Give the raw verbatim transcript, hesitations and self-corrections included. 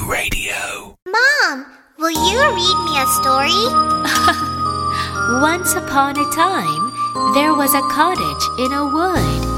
Radio. Mom, will you read me a story? Once upon a time, there was a cottage in a wood.